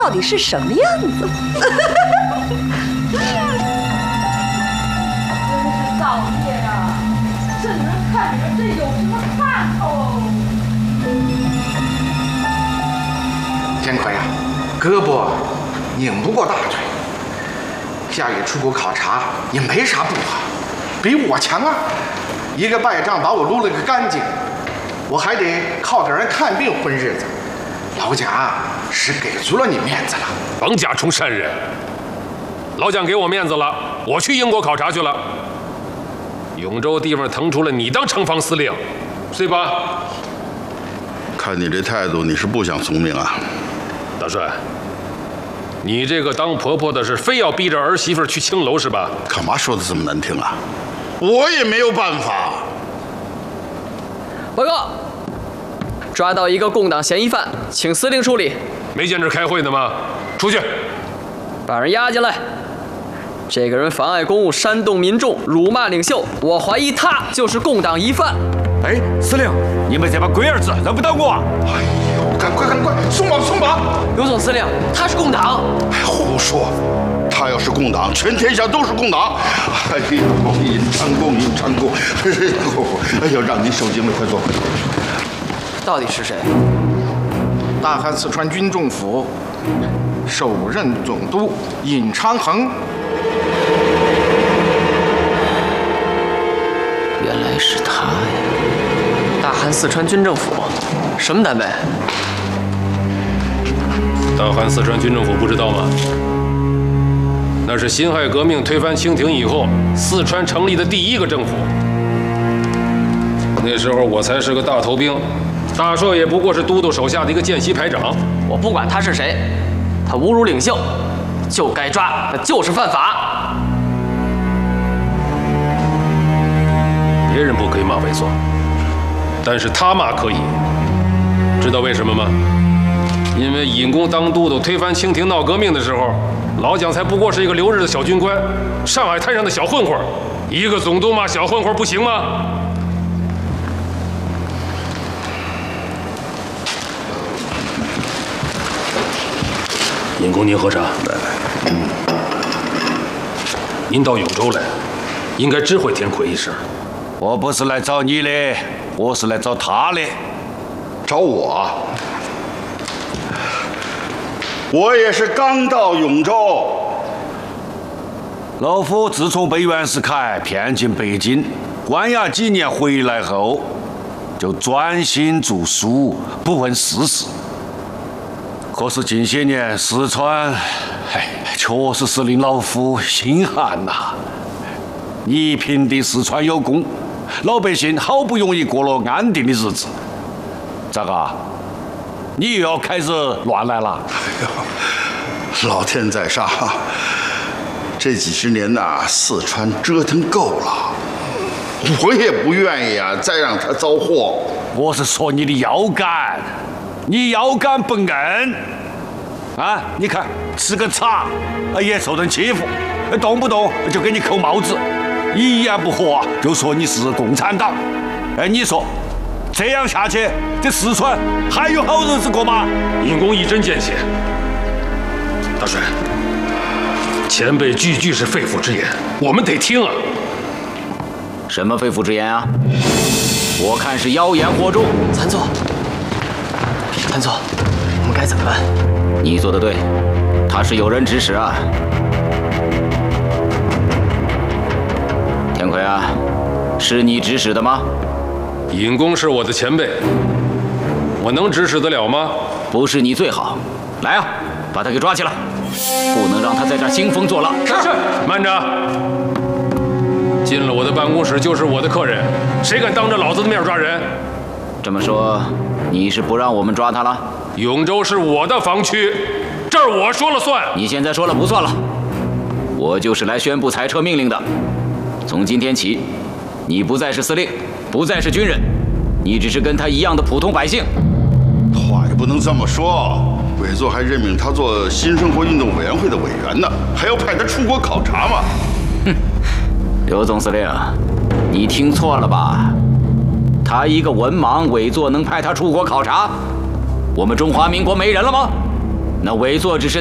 到底是什么样子。 真是造孽呀！这人看着这有什么看头？ 天魁啊，胳膊拧不过大腿，夏雨出国考察也没啥不好，比我强啊！一个败仗把我撸了个干净，我还得靠给人看病混日子。老蒋是给足了你面子了。 甭假充善人，老蒋给我面子了，我去英国考察去了。永州地方腾出了你当城防司令，对吧？ 看你这态度，你是不想从命啊？ 大帅，你这个当婆婆的是非要逼着儿媳妇去青楼是吧？ 干嘛说的这么难听啊？我也没有办法。 报告，抓到一个共党嫌疑犯，请司令处理。 没见着开会呢吗？出去， 把人押进来。这个人妨碍公务，煽动民众，辱骂领袖，我怀疑他就是共党疑犯。 哎，司令，你们这帮龟儿子认不到我啊！ 哎呦，赶快松绑松绑！ 有总司令，他是共党。 哎，胡说！他要是共党，全天下都是共党。哎呦，尹长公，尹长公，哎呦，让你受惊了，快坐。 到底是谁？ 大汉四川军政府首任总督尹昌衡。 原来是他呀！大汉四川军政府，什么单位？ 大汉四川军政府不知道吗？那是辛亥革命推翻清廷以后，四川成立的第一个政府。那时候我才是个大头兵，大帅也不过是都督手下的一个见习排长。 我不管他是谁，他侮辱领袖，就该抓，那就是犯法。 别人不可以骂猥琐，但是他骂可以。知道为什么吗？因为尹公当都督推翻清廷闹革命的时候，老蒋才不过是一个留日的小军官，上海滩上的小混混。一个总督骂小混混不行吗？尹公，您喝茶。来。您到永州来，应该知会天魁一声。 我不是来找你的，我是来找他的。 找我？我也是刚到永州。 老夫自从被袁世凯骗进北京，关押几年回来后，就专心读书，不问世事。可是近些年四川，确实是令老夫心寒呐。你平定四川有功，老百姓好不容易过了安定的日子，咋个？你又要开始乱来了？ 哎呦，老天在上，这几十年呐，四川折腾够了，我也不愿意啊，再让他遭祸。 我是说你的腰杆，你腰杆不硬啊！你看吃个茶，也受人欺负，动不动就给你扣帽子，一言不合就说你是共产党。哎，你说这样下去，这四川还有好日子过吗？ 尹公一针见血。大帅，前辈句句是肺腑之言，我们得听啊。 什么肺腑之言啊？我看是妖言惑众。 谭座，我们该怎么办？ 你做得对，他是有人指使啊。天魁啊，是你指使的吗？ 尹公是我的前辈，我能指使得了吗？ 不是你最好。来啊，把他给抓起来，不能让他在这儿兴风作浪。 是。慢着，进了我的办公室就是我的客人，谁敢当着老子的面抓人？ 这么说，你是不让我们抓他了？ 永州是我的防区，这儿我说了算。 你现在说了不算了，我就是来宣布裁撤命令的。从今天起，你不再是司令，不再是军人，你只是跟他一样的普通百姓。 话也不能这么说，委座还任命他做新生活运动委员会的委员呢，还要派他出国考察嘛。 哼，刘总司令，你听错了吧？他一个文盲，委座能派他出国考察？我们中华民国没人了吗？ 那委座只是